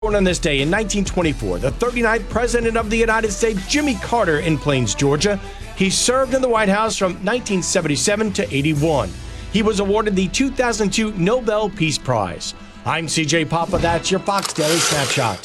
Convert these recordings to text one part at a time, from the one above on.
Born on this day in 1924, the 39th President of the United States, Jimmy Carter, in Plains, Georgia. He served in the White House from 1977 to 81. He was awarded the 2002 Nobel Peace Prize. I'm CJ Papa. That's your Fox Daily Snapshot.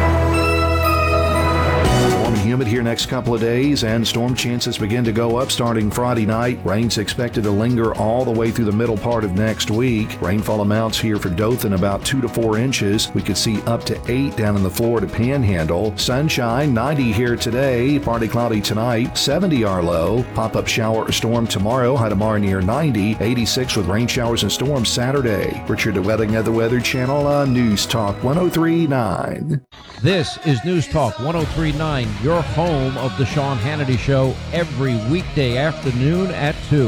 Humid here next couple of days, and storm chances begin to go up starting Friday night. Rain's expected to linger all the way through the middle part of next week. Rainfall amounts here for Dothan about 2 to 4 inches. We could see up to 8 down in the Florida Panhandle. Sunshine, 90 here today. Partly cloudy tonight, 70 our low. Pop-up shower or storm tomorrow. High tomorrow near 90. 86 with rain showers and storms Saturday. Richard DeWetting of the Weather Channel on News Talk 103.9. This is News Talk 103.9, your home of the Sean Hannity Show every weekday afternoon at 2.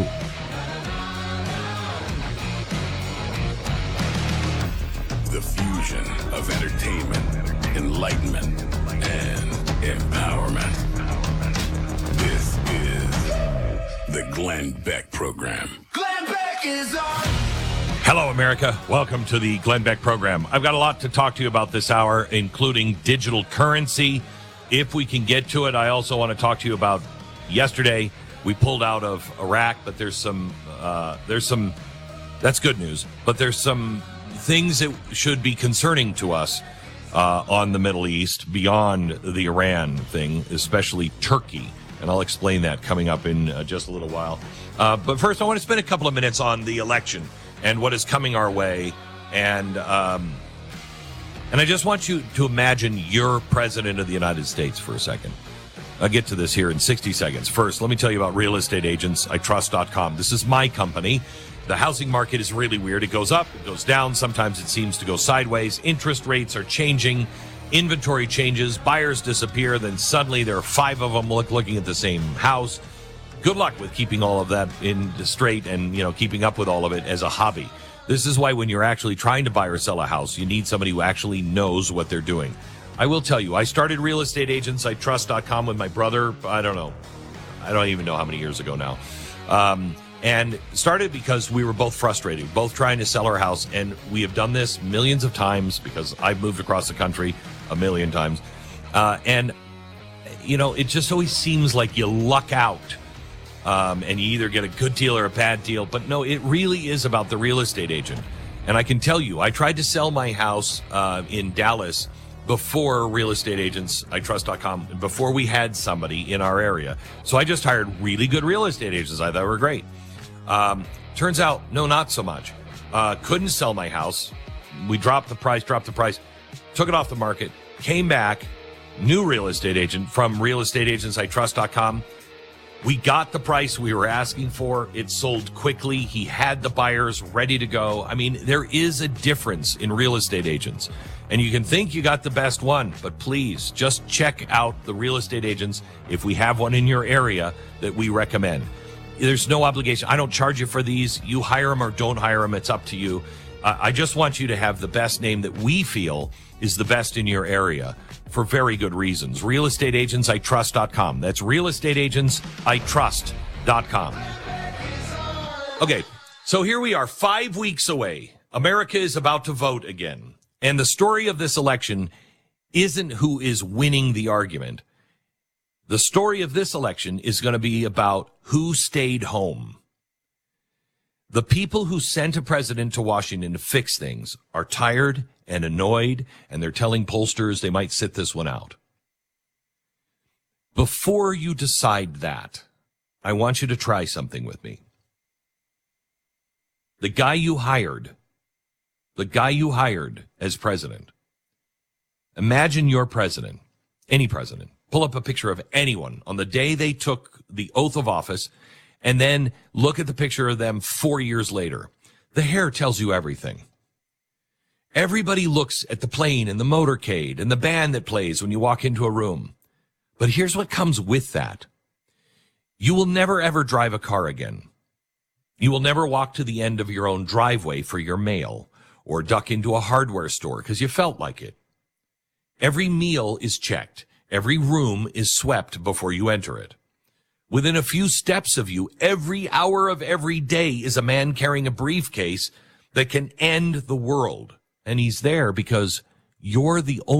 The fusion of entertainment, enlightenment, and empowerment. This is the Glenn Beck Program. Glenn Beck is on! Hello, America. Welcome to the Glenn Beck Program. I've got a lot to talk to you about this hour, including digital currency. If we can get to it, I also want to talk to you about yesterday. We pulled out of Iraq, but there's some, that's good news, but there's some things that should be concerning to us on the Middle East beyond the Iran thing, especially Turkey. And I'll explain that coming up in just a little while. But first, I want to spend a couple of minutes on the election and what is coming our way. And I just want you to imagine you're president of the United States for a second. I'll get to this here in 60 seconds. First, let me tell you about realestateagentsitrust.com. This is my company. The housing market is really weird. It goes up, it goes down. Sometimes it seems to go sideways. Interest rates are changing. Inventory changes. Buyers disappear. Then suddenly there are 5 of them looking at the same house. Good luck with keeping all of that in straight and, keeping up with all of it as a hobby. This is why when you're actually trying to buy or sell a house, you need somebody who actually knows what they're doing. I will tell you, I started realestateagentsitrust.com with my brother, I don't even know how many years ago now. And started because we were both frustrated, both trying to sell our house. And we have done this millions of times because I've moved across the country a million times. And it just always seems like you luck out. And you either get a good deal or a bad deal. But no, it really is about the real estate agent. And I can tell you, I tried to sell my house in Dallas before realestateagentsitrust.com, before we had somebody in our area. So I just hired really good real estate agents. I thought were great. Turns out, no, not so much. Couldn't sell my house. We dropped the price, took it off the market, came back, new real estate agent from realestateagentsitrust.com. We got the price we were asking for. It sold quickly. He had the buyers ready to go. I mean, there is a difference in real estate agents. And you can think you got the best one, but please just check out the real estate agents if we have one in your area that we recommend. There's no obligation. I don't charge you for these. You hire them or don't hire them. It's up to you. I just want you to have the best name that we feel is the best in your area for very good reasons. Realestateagentsitrust.com. That's realestateagentsitrust.com. Okay, so here we are 5 weeks away. America is about to vote again. And the story of this election isn't who is winning the argument. The story of this election is going to be about who stayed home. The people who sent a president to Washington to fix things are tired and annoyed, and they're telling pollsters they might sit this one out. Before you decide that, I want you to try something with me. The guy you hired as president, imagine your president, any president, pull up a picture of anyone on the day they took the oath of office, and then look at the picture of them 4 years later. The hair tells you everything. Everybody looks at the plane and the motorcade and the band that plays when you walk into a room. But here's what comes with that. You will never ever drive a car again. You will never walk to the end of your own driveway for your mail or duck into a hardware store because you felt like it. Every meal is checked. Every room is swept before you enter it. Within a few steps of you, every hour of every day is a man carrying a briefcase that can end the world. And he's there because you're the